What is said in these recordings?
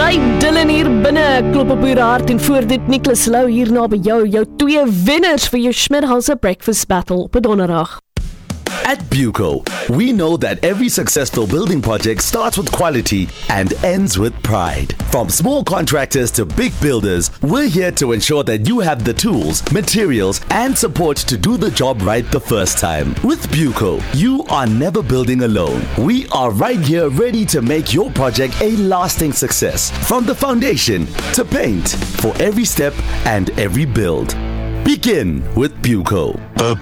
Right, Dylan hier binne, klop op uw hart en voor dit Nicholas Lou hier na by jou twee winners vir jou Schmidhauser Breakfast Battle op 'n donderdag. At Buco, we know that every successful building project starts with quality and ends with pride. From small contractors to big builders, we're here to ensure that you have the tools, materials, and support to do the job right the first time. With Buco, you are never building alone. We are right here ready to make your project a lasting success. From the foundation to paint, for every step and every build. Begin with Buco.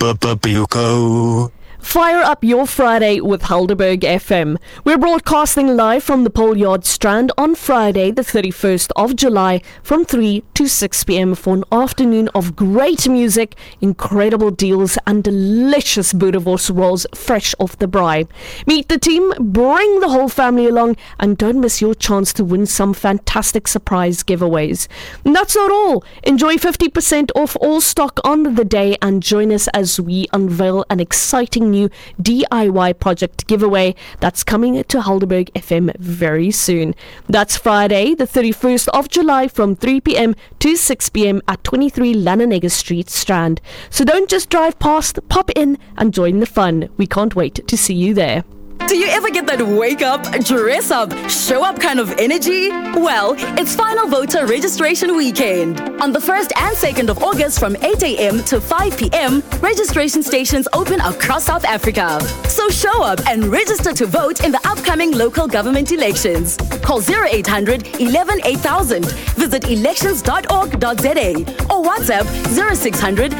Buco. Fire up your Friday with Helderberg FM. We're broadcasting live from the Polyard Strand on Friday, the 31st of July, from 3 to 6 p.m. for an afternoon of great music, incredible deals, and delicious boerewors rolls fresh off the braai. Meet the team, bring the whole family along, and don't miss your chance to win some fantastic surprise giveaways. And that's not all. Enjoy 50% off all stock on the day and join us as we unveil an exciting new DIY project giveaway that's coming to Helderberg FM very soon. That's Friday, the 31st of July from 3 p.m. to 6 p.m. at 23 Lanenegger Street, Strand. So don't just drive past, pop in and join the fun. We can't wait to see you there. Do you ever get that wake up, dress up, show up kind of energy? Well, it's final voter registration weekend. On the 1st and 2nd of August from 8 a.m. to 5 p.m, registration stations open across South Africa. So show up and register to vote in the upcoming local government elections. Call 0800 11 8000, visit elections.org.za or WhatsApp 0600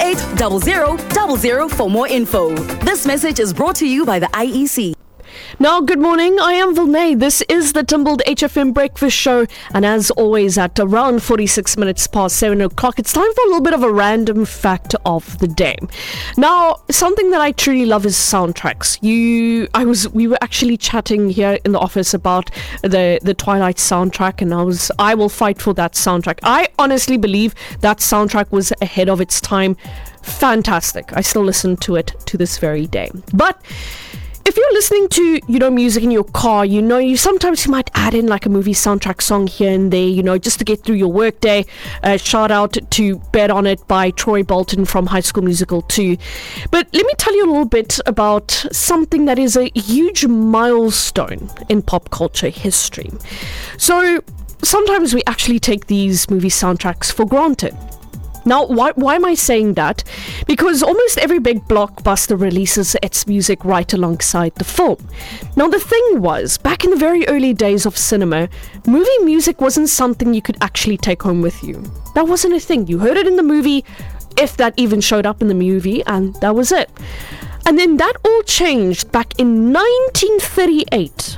8800 00 for more info. This message is brought to you by the IEC. Now, good morning. I am Vilnay. This is the Timbled HFM Breakfast Show. And as always, at around 46 minutes past 7 o'clock, it's time for a little bit of a random fact of the day. Now, something that I truly love is soundtracks. We were actually chatting here in the office about the Twilight soundtrack, and I will fight for that soundtrack. I honestly believe that soundtrack was ahead of its time. Fantastic. I still listen to it to this very day. But if you're listening to, music in your car, you sometimes might add in like a movie soundtrack song here and there, just to get through your workday. Shout out to Bet On It by Troy Bolton from High School Musical 2. But let me tell you a little bit about something that is a huge milestone in pop culture history. So sometimes we actually take these movie soundtracks for granted. Now, why am I saying that? Because almost every big blockbuster releases its music right alongside the film. Now, the thing was, back in the very early days of cinema, movie music wasn't something you could actually take home with you. That wasn't a thing. You heard it in the movie, if that even showed up in the movie, and that was it. And then that all changed back in 1938.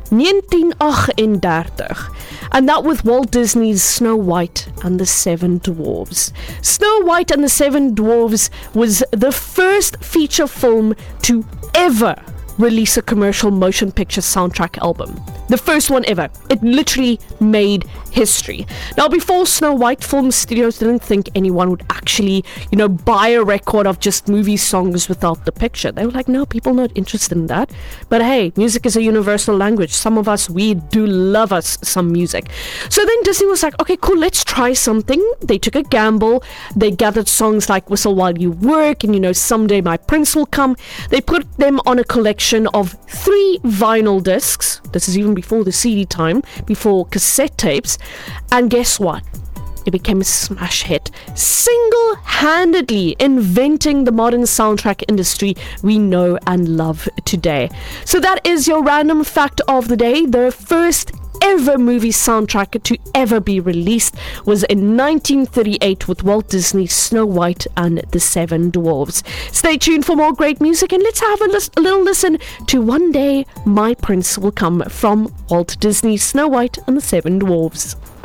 1938. And that with Walt Disney's Snow White and the Seven Dwarfs. Snow White and the Seven Dwarfs was the first feature film to ever release a commercial motion picture soundtrack album. The first one ever. It literally made history. Now, before Snow White, film studios didn't think anyone would actually, buy a record of just movie songs without the picture. They were like, no, people are not interested in that. But hey, music is a universal language. Some of us, we do love us some music. So then Disney was like, okay, cool, let's try something. They took a gamble. They gathered songs like Whistle While You Work and, Someday My Prince Will Come. They put them on a collection of 3 vinyl discs. This is even before the CD time, before cassette tapes. And guess what? It became a smash hit, single-handedly inventing the modern soundtrack industry we know and love today. So that is your random fact of the day. The first ever movie soundtrack to ever be released was in 1938 with Walt Disney's Snow White and the Seven Dwarfs. Stay tuned for more great music, and let's have a little listen to One Day My Prince Will Come from Walt Disney's Snow White and the Seven Dwarfs.